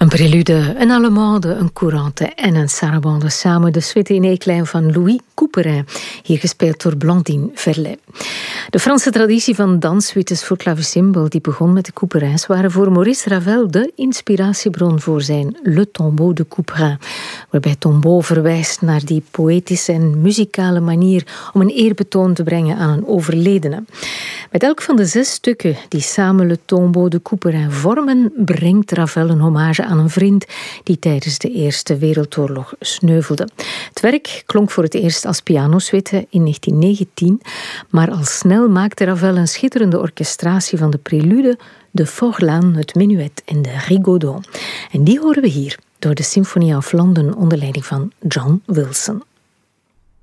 Een prelude, een allemande, een courante en een sarabande samen. De suite in E-klein van Louis Couperin, hier gespeeld door Blandine Verlet. De Franse traditie van danssuites voor clavecimbal, die begon met de Couperins, waren voor Maurice Ravel de inspiratiebron voor zijn Le Tombeau de Couperin, waarbij tombeau verwijst naar die poëtische en muzikale manier om een eerbetoon te brengen aan een overledene. Met elk van de 6 stukken die samen Le Tombeau de Couperin vormen, brengt Ravel een hommage aan een vriend die tijdens de Eerste Wereldoorlog sneuvelde. Het werk klonk voor het eerst als pianosuite in 1919, maar al snel maakte Ravel een schitterende orchestratie van de prelude, de Forlan, het menuet en de Rigaudon. En die horen we hier door de Symphony of London onder leiding van John Wilson.